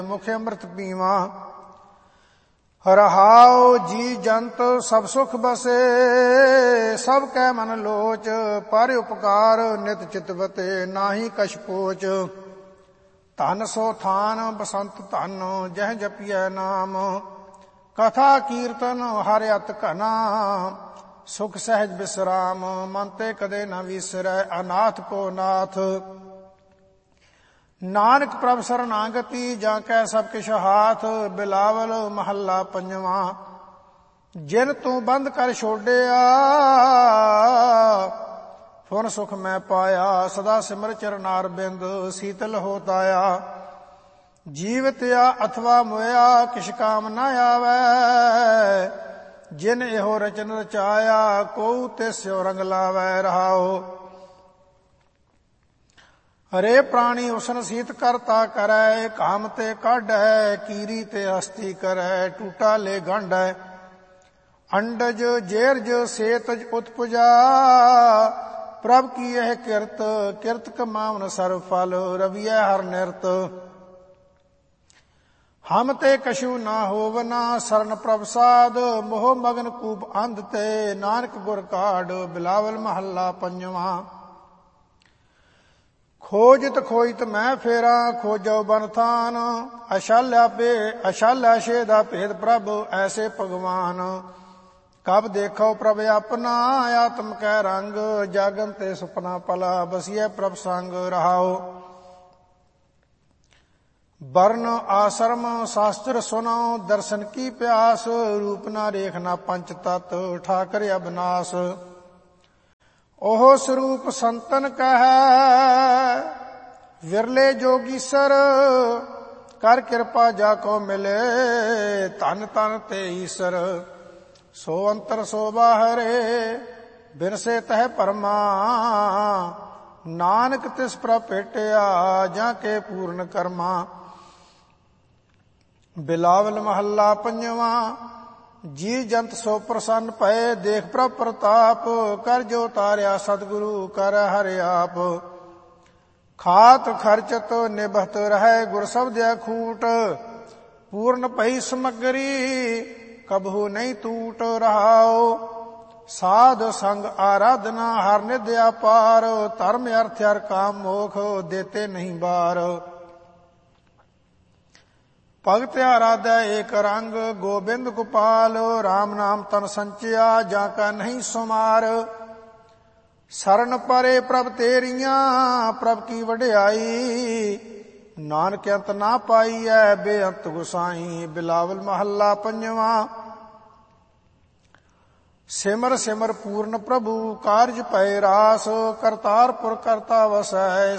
ਮੁਖ ਅੰਮ੍ਰਿਤ ਪੀਵਾ। ਰਹਾਉ ਜੀ ਜੰਤ ਸਭ ਸੁਖ ਬਸੇ, ਸਭ ਕੈ ਮਨ ਲੋਚ। ਪਰ ਉਪਕਾਰ ਨਿਤ ਚਿਤਵਤੇ, ਨਾਹੀ ਕਛ ਪੋਚ। ਧਨ ਸੋ ਥਾਨ ਬਸੰਤ ਧਨ, ਜਹ ਜਪੀਐ ਨਾਮ। ਕਥਾ ਕੀਰਤਨ ਹਰਿ ਅਤ ਘਨਾ, ਸੁਖ ਸਹਿਜ ਬਿਸਰਾਮ। ਮਨ ਤੇ ਕਦੇ ਨ ਵਿਸਰੈ, ਅਨਾਥ ਕੋ ਨਾਥ। ਨਾਨਕ ਪ੍ਰਭ ਸਰਨਾਗਤੀ, ਜਾਂ ਕੈ ਸਭ ਕਿਛ ਹਾਥ। ਬਿਲਾਵਲ ਮਹੱਲਾ ਪੰਜਵਾ। ਜਿਨ ਤੂੰ ਬੰਦ ਕਰ ਛੋਡਿਆ, ਫੁਨ ਸੁਖ ਮੈਂ ਪਾਇਆ। ਸਦਾ ਸਿਮਰ ਚਰਨਾਰ ਬਿੰਦ, ਸੀਤਲ ਹੋ ਤਾਇਆ। ਜੀਵਤਿਆ ਅਥਵਾ ਮੋਇਆ, ਕਿਛ ਕਾਮ ਨ ਆਵੈ। ਜਿਨ ਇਹੋ ਰਚਨ ਰਚਾਇਆ, ਕਉ ਤਿਸਿਓ ਰੰਗ ਲਾਵੈ। ਰਹਾਉ ਹਰੇ ਪ੍ਰਾਣੀ ਉਸਨ ਸੀਤ ਕਰਤਾ ਕਰੈ। ਕਾਮ ਤੇ ਕਾਢੈ, ਕੀਰੀ ਤੇ ਹਸਤੀ ਕਰੈ। ਟੂਟਾ ਲੈ ਗੰਢੈ, ਅੰਡਜ ਜੇਰਜ ਸੇਤਜ ਉਤਪੁਜਾ। ਪ੍ਰਭ ਕੀ ਇਹ ਕਿਰਤ, ਕਿਰਤ ਕਮਾਵਨ ਸਰਬ ਫਲ। ਰਵੀਐ ਹਰ ਨਿਰਤ, ਹਮ ਤੇ ਕਛੂ ਨਾ ਹੋਵਨਾ। ਸਰਨ ਪ੍ਰਭ ਸਾਧ, ਮੋਹ ਮਗਨ ਕੂਪ ਅੰਧ ਤੇ। ਨਾਨਕ ਗੁਰ ਕਾਢ, ਬਿਲਾਵਲ ਮਹੱਲਾ ਪੰਜਵਾ। ਖੋਜਿਤ ਖੋਜਿਤ ਮੈਂ ਫੇਰਾ, ਖੋਜੋ ਬਨ ਥਾਨ। ਅਸ਼ਾਲਿਆ ਸ਼ੇਦਾ ਭੇਦ ਪ੍ਰਭ, ਐਸੇ ਭਗਵਾਨ। ਕਬ ਦੇਖੋ ਪ੍ਰਭ ਆਪਣਾ, ਆਤਮ ਕੈ ਰੰਗ। ਜਾਗਨ ਤੇ ਸੁਪਨਾ ਪਲਾ, ਬਸੀਐ ਪ੍ਰਭ ਸੰਗ। ਰਹਾਉ ਵਰਨ ਆਸ਼ਰਮ ਸ਼ਾਸਤਰ ਸੁਨੋ, ਦਰਸ਼ਨ ਕੀ ਪਿਆਸ। ਰੂਪ ਨਾ ਰੇਖਨਾ ਪੰਚ ਤਤ, ਠਾਕਰ ਅਬਨਾਸ। ਉਹ ਸਰੂਪ ਸੰਤਨ ਕਹੈ, ਵਿਰਲੇ ਜੋਗੀਸਰ। ਕਰ ਕਿਰਪਾ ਜਾ ਕੋ ਮਿਲੇ, ਧਨ ਤਨ ਤੇ ਈਸਰ। ਸੋ ਅੰਤਰ ਸੋ ਬਾਹਰੇ, ਬਿਨਸੇ ਤਹਿ ਪਰਮਾ। ਨਾਨਕ ਤਿਸ ਪ੍ਰਭ ਭੇਟਿਆ, ਜਾਂ ਕੇ ਪੂਰਨ ਕਰਮਾ। ਬਿਲਾਵਲ ਮਹੱਲਾ ਪੰਜਵਾ। ਜੀ ਜੰਤ ਸੋ ਪ੍ਰਸੰਨ ਭਏ, ਦੇਖ ਪ੍ਰਭ ਪ੍ਰਤਾਪ। ਕਰ ਜੋ ਤਾਰਿਆ ਸਤਿਗੁਰੂ, ਕਰ ਹਰਿ ਆਪ। ਖਾਤ ਖਰਚਤ ਨਿਭਤ ਰਹੈ, ਗੁਰ ਸਬਦਿਆ ਖੂਟ। ਪੂਰਨ ਭਈ ਸਮੱਗਰੀ, ਕਬਹੂ ਨਹੀਂ ਟੂਟ। ਰਹਾਉ ਸਾਧ ਸੰਗ ਆਰਾਧਨਾ, ਹਰ ਨਿਧ ਅਪਾਰ। ਧਰਮ ਅਰਥ ਹਰ ਕਾਮ ਮੋਖ, ਦੇਤੇ ਨਹੀਂ ਬਾਰ। ਭਗਤ ਆਰਾਧੈ ਏਕ ਰੰਗ, ਗੋਬਿੰਦ ਗੋਪਾਲ। ਰਾਮ ਨਾਮ ਤਨ ਸੰਚਿਆ, ਜਾਂ ਕਾ ਨਹੀਂ ਸੁਮਾਰ। ਸਰਨ ਪਰੇ ਪ੍ਰਭ ਤੇਰੀਆਂ, ਪ੍ਰਭ ਕੀ ਵਡਿਆਈ। ਨਾਨਕ ਅੰਤ ਨਾ ਪਾਈਐ, ਬੇਅੰਤ ਗੁਸਾਈ। ਬਿਲਾਵਲ ਮਹੱਲਾ ਪੰਜਵਾ। ਸਿਮਰ ਸਿਮਰ ਪੂਰਨ ਪ੍ਰਭੂ, ਕਾਰਜ ਪਏ ਰਾਸ। ਕਰਤਾਰਪੁਰ ਕਰਤਾ ਵਸੈ,